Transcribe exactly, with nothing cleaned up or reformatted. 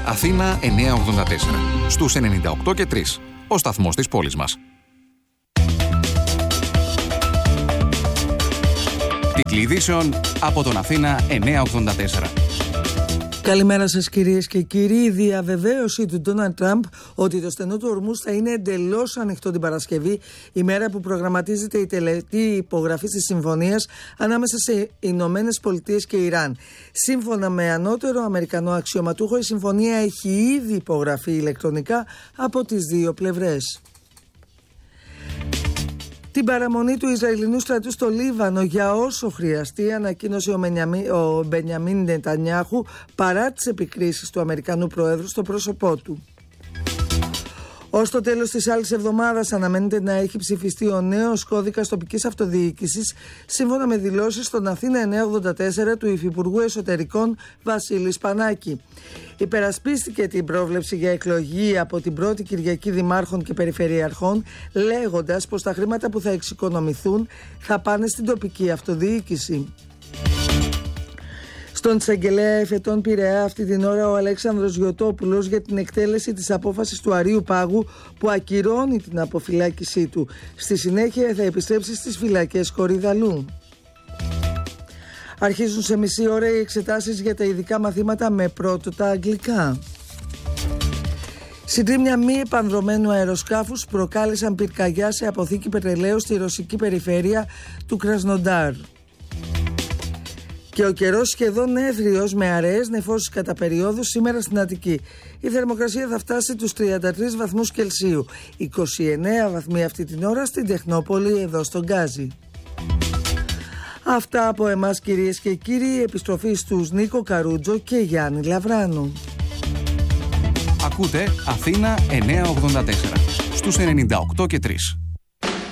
Αθήνα εννιακόσια ογδόντα τέσσερα. Στους ενενήντα οκτώ και τρία. Ο σταθμός της πόλης μας. Τίτλοι ειδήσεων από τον Αθήνα εννιακόσια ογδόντα τέσσερα. Καλημέρα σας κυρίες και κύριοι. Η διαβεβαίωση του Ντόναλντ Τραμπ ότι το στενό του Ορμούζ θα είναι εντελώς ανοιχτό την Παρασκευή, ημέρα που προγραμματίζεται η τελετή υπογραφή της συμφωνίας ανάμεσα σε Ηνωμένες Πολιτείες και Ιράν. Σύμφωνα με ανώτερο Αμερικανό αξιωματούχο, η συμφωνία έχει ήδη υπογραφεί ηλεκτρονικά από τις δύο πλευρές. Την παραμονή του Ισραηλινού στρατού στο Λίβανο για όσο χρειαστεί ανακοίνωσε ο, ο Μπενιαμίν Νετανιάχου παρά τις επικρίσεις του Αμερικανού Προέδρου στο πρόσωπό του. Ως το τέλος της άλλης εβδομάδας αναμένεται να έχει ψηφιστεί ο νέος κώδικας τοπικής αυτοδιοίκησης, σύμφωνα με δηλώσεις στον Αθήνα εννιακόσια ογδόντα τέσσερα του Υφυπουργού Εσωτερικών Βασίλη Σπανάκη. Υπερασπίστηκε την πρόβλεψη για εκλογή από την πρώτη Κυριακή Δημάρχων και Περιφερειαρχών, λέγοντας πως τα χρήματα που θα εξοικονομηθούν θα πάνε στην τοπική αυτοδιοίκηση. Στον εισαγγελέα εφετών Πειραιά αυτή την ώρα ο Αλέξανδρος Γιωτόπουλος για την εκτέλεση της απόφασης του Αρείου Πάγου που ακυρώνει την αποφυλάκησή του. Στη συνέχεια θα επιστρέψει στις φυλακές Κορυδαλού. Αρχίζουν σε μισή ώρα οι εξετάσεις για τα ειδικά μαθήματα με πρώτο τα αγγλικά. Συντρίμμια μη επανδρωμένου αεροσκάφους προκάλεσαν πυρκαγιά σε αποθήκη πετρελαίου στη ρωσική περιφέρεια του Κρασνοντάρ. Και ο καιρός σχεδόν έθριος με αραιές νεφώσεις κατά περιόδους σήμερα στην Αττική. Η θερμοκρασία θα φτάσει τους τριάντα τρεις βαθμούς Κελσίου, είκοσι εννέα βαθμοί αυτή την ώρα στην Τεχνόπολη εδώ στον Γκάζι. Αυτά από εμάς κυρίες και κύριοι, επιστροφή στους Νίκο Καρούτζο και Γιάννη Λαβράνου. Ακούτε Αθήνα εννιακόσια ογδόντα τέσσερα στους ενενήντα οκτώ και τρία.